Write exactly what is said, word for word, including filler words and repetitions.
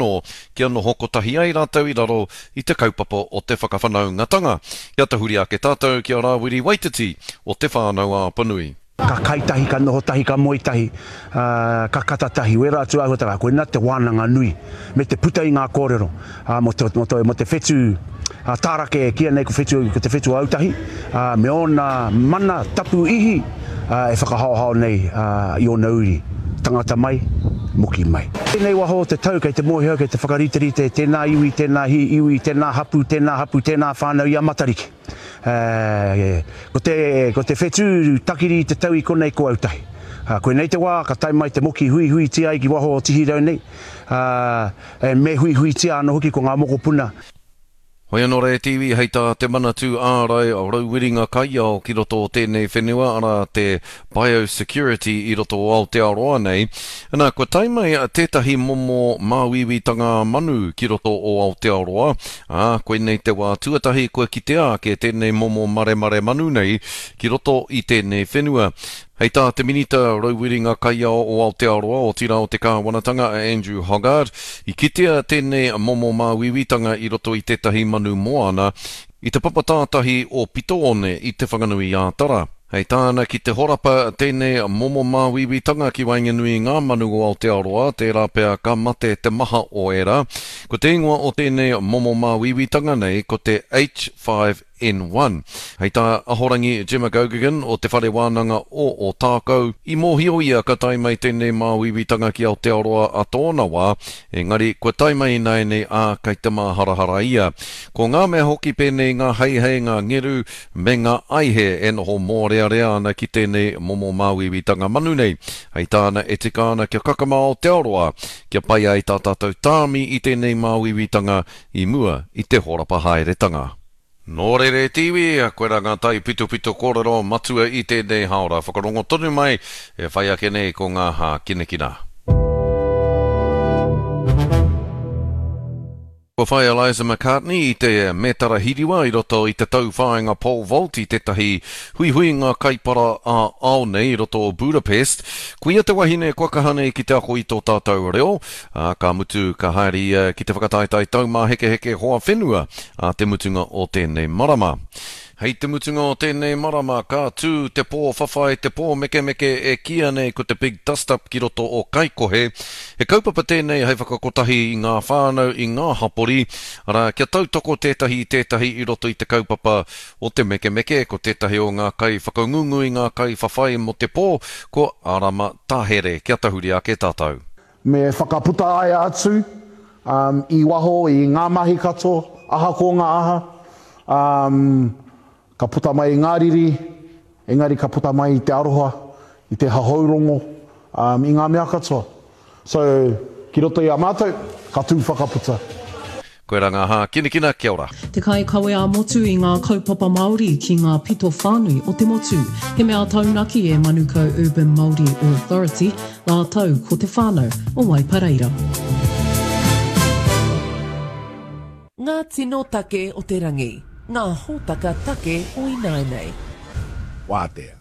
no kia no hokotahi ai rātou I raro I te kaupapa o te whakawhanaungatanga. Kia te huri ake tātou kia Rawiri Waititi o te whānau a Panui. Ka kaitahi, ka nohotahi, ka moitahi, uh, ka katatahi, wera atu ahotara, koe nā te wānanga nui, me te puta I ngā kōrero, uh, mo, te, mo, te, mo te whetu, uh, tārake kia nei ko whetu, ko te whetu autahi, uh, me ona mana tapu ihi, uh, e whakahaohao nei uh, I o nauri, tangata mai, muki mai. Tēnei waho te tau kei te mōhio, kei te whakaritarite, tēnā iwi, tēnā hi iwi, tēnā hapu, tēnā hapu, tēnā whānau I a matariki. Uh, ko te ko te whetu takiri te tau I konei ko autahi. Uh, koe nei te wā, ka tai mai te moki hui hui tia I ki waho o tihi rau nei. Uh, me hui hui tia anō hoki ko ngā moko puna. Hoi anō Re T V, hei tā te manatu ārai o Rauwiringa Kaia o ki roto o tēnei whenua ara te biosecurity I roto o Aotearoa nei. Nā, kua taimai tētahi momo māwiwitanga manu ki roto o Aotearoa. Ah, koe nei te wā tuatahi koe ki te ake tēnei momo mare mare manu nei ki roto I tēnei whenua. Hei tā te minita Rauwiringa Kaia o Aotearoa o tira o te kāwanatanga a Andrew Hoggard I kitea tēnei momo māwiwitanga I roto I tētahi manu moana I te papatātahi o Pitoone I te whanganui a Tara. Hei tāna ki te horapa tēnei momo māwiwitanga ki wainganui ngā manu o Aotearoa, tērā pēr ka mate te maha o era. Ko te ingoa o tēnei momo māwiwitanga nei, ko te H five N one. Hei tā ahorangi Gemma Gogigan o te whare wānanga o o tākau. I mōhio ia ka taimai tēnei māwiwitanga ki Aotearoa a tōna wā, engari kua taimai nei nei a kai te māharahara ia. Ko ngā mea hoki pēnei ngā heihei ngā ngeru me ngā aihe e noho mōrea rea ana ki tēnei momo māwiwitanga manu nei. Hei tāna e tika ana kia kakama Aotearoa, kia pai ai tā tātou tāmi I tēnei māwiwitanga I mua I te horapa haeretanga. Nō Re T V, koe rā ngā tai pito pito kōrero matua I tēnei haora. Whakarongo tonu mai e whai ake nei ko ngā hā kinekina. Ko whai Eliza McCartney I te metara hiriwa I roto I te tau whāinga pole vault I tētahi hui hui ngā kaipara a ao nei I roto o Budapest. Kuia te wahine kuakahane ki te ako I tō tātou reo. A, ka mutu ka haere uh, ki te whakataitai tau mā heke heke hoa whenua a te mutunga o tēnei marama. Hei te mutunga o tēnei marama, ka tū te pō whawhai, te pō meke meke e kia nei ko te big dust-up ki roto o Kaikohe. He kaupapa tēnei hei whakakotahi I ngā whānau I ngā hapori, ara kia tautoko tētahi tētahi I roto I te kaupapa o te meke meke, ko tētahi o ngā kai whakaungungu I ngā kai whawhai mo te pō, ko Arama Tahere, kia tahuri ake tātou. Me whakaputa ai atu, um, I waho I ngā mahi kato, aha ko ngā aha, um, ka puta mai I ngā riri, engari ka puta mai I te aroha, I te hahaurongo, um, I ngā mea katoa. So, ki roto I a mātou, ka tū whakaputa. Koe rā ngā hā kinekina, kia ora. Te kai kawe a motu I ngā kaupapa Māori ki ngā pito whānui o te motu. He mea taunaki e Manukau Urban Māori Authority, la tau ko te whānau o Waipareira. Ngā tino take o te rangi. Ngā hōtaka take o Inainei. Wātea.